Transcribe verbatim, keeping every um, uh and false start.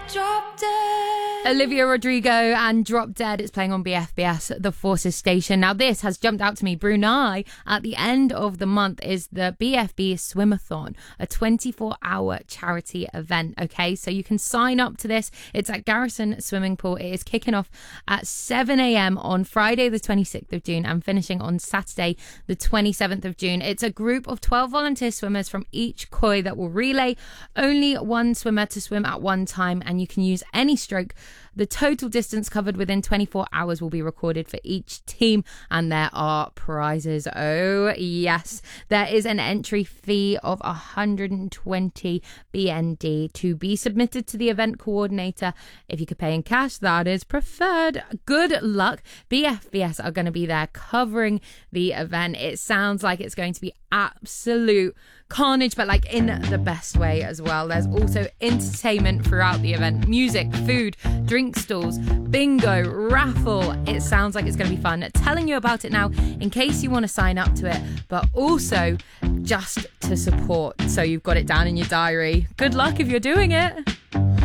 Drop Dead. Olivia Rodrigo and Drop Dead. It's playing on B F B S, the Forces station. Now, this has jumped out to me. Brunei, at the end of the month, is the B F B Swimathon, a twenty-four hour charity event. Okay, so you can sign up to this. It's at Garrison Swimming Pool. It is kicking off at seven a.m. on Friday, the twenty-sixth of June, and finishing on Saturday, the twenty-seventh of June. It's a group of twelve volunteer swimmers from each koi that will relay only one swimmer to swim at one time, and you can use any stroke. The total distance covered within twenty-four hours will be recorded for each team, and there are prizes. Oh, yes. There is an entry fee of one hundred twenty B N D to be submitted to the event coordinator. If you could pay in cash, that is preferred. Good luck. B F B S are going to be there covering the event. It sounds like it's going to be absolute carnage, but like in the best way as well. There's also entertainment throughout the event: music, food, drink stalls, bingo, raffle. It sounds like it's going to be fun. Telling you about it now in case you want to sign up to it, but also just to support, so you've got it down in your diary. Good luck if you're doing it.